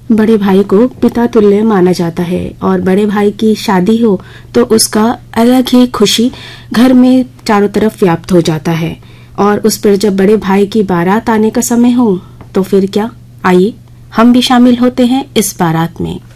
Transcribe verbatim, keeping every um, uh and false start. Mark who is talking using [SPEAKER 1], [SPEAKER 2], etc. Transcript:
[SPEAKER 1] बड़े भाई को पिता तुल्य माना जाता है और बड़े भाई की शादी हो तो उसका अलग ही खुशी घर में चारों तरफ व्याप्त हो जाता है। और उस पर जब बड़े भाई की बारात आने का समय हो तो फिर क्या, आइए हम भी शामिल होते हैं इस बारात में।